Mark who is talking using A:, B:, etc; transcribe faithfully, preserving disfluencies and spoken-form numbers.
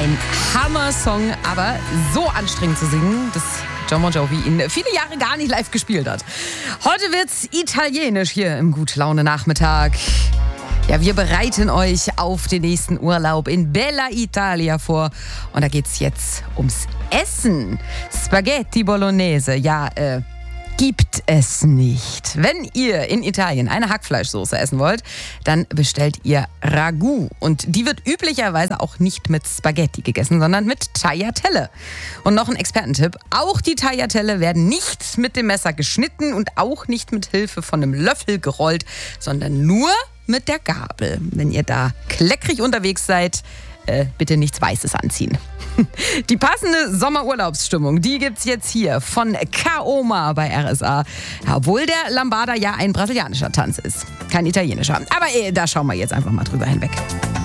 A: Ein Hammer-Song, aber so anstrengend zu singen, dass Jon Bon Jovi ihn viele Jahre gar nicht live gespielt hat. Heute wird's italienisch hier im Gut-Laune-Nachmittag. Ja, wir bereiten euch auf den nächsten Urlaub in Bella Italia vor. Und da geht's jetzt ums Essen. Spaghetti Bolognese, ja, äh, gibt es nicht. Wenn ihr in Italien eine Hackfleischsoße essen wollt, dann bestellt ihr Ragu. Und die wird üblicherweise auch nicht mit Spaghetti gegessen, sondern mit Tagliatelle. Und noch ein Expertentipp. Auch die Tagliatelle werden nicht mit dem Messer geschnitten und auch nicht mit Hilfe von einem Löffel gerollt, sondern nur mit der Gabel. Wenn ihr da kleckerig unterwegs seid, äh, bitte nichts Weißes anziehen. Die passende Sommerurlaubsstimmung, die gibt's jetzt hier von Kaoma bei R S A. Ja, obwohl der Lambada ja ein brasilianischer Tanz ist, kein italienischer. Aber äh, da schauen wir jetzt einfach mal drüber hinweg.